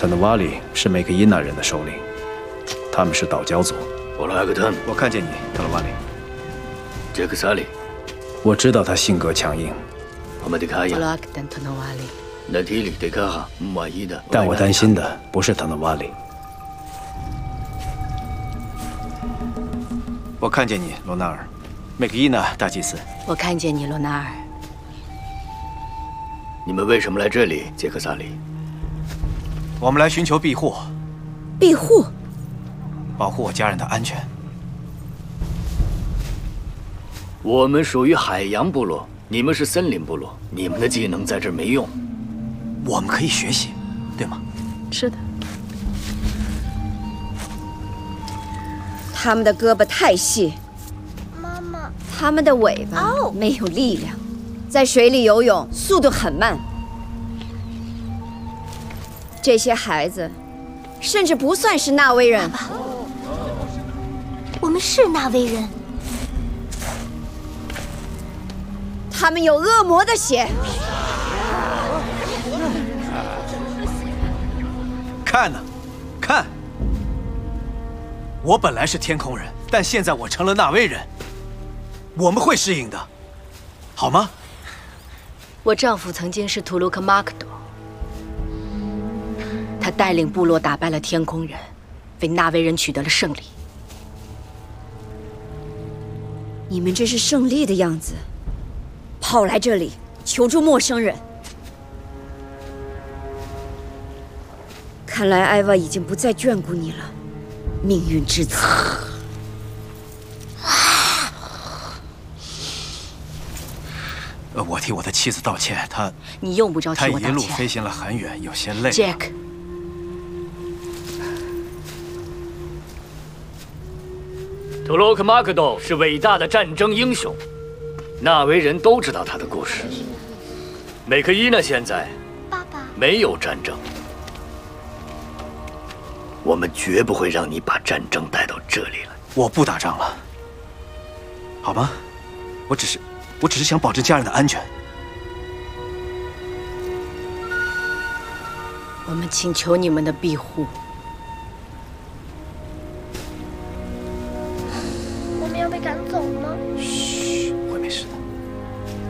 特纳瓦里是梅克伊那人的首领，他们是岛礁族。 布拉格特， 我看见你，特纳瓦里。 杰克萨里， 我知道他性格强硬。 我们得看呀。 布拉格特纳瓦里。 那提里得看哈，满意的。 但我担心的不是特纳瓦里。我看见你，罗纳尔。梅克伊娜大祭司。 我看见你，罗纳尔。 你们为什么来这里，杰克萨里？ 我们来寻求庇护。 庇护？ 保护我家人的安全。 我们属于海洋部落，你们是森林部落，你们的技能在这儿没用。 我们可以学习，对吗？ 是的。 他们的胳膊太细， 妈妈， 他们的尾巴没有力量，在水里游泳速度很慢。这些孩子甚至不算是纳威人。 我们是纳威人。 他们有恶魔的血。 看呢，看！我本来是天空人，但现在我成了纳威人。我们会适应的，好吗？ 我丈夫曾经是图卢克马克多，他带领部落打败了天空人，为纳威人取得了胜利。 你们这是胜利的样子，跑来这里求助陌生人。看来艾娃已经不再眷顾你了，命运之子。 我替我的妻子道歉， 你用不着替我道歉。 她一路飞行了很远，有些累。 Jack， 图洛克马克多是伟大的战争英雄，纳威人都知道他的故事。梅克伊呢？现在爸爸没有战争，我们绝不会让你把战争带到这里来。 我不打仗了，好吗？我只是想保证家人的安全。 我们请求你们的庇护。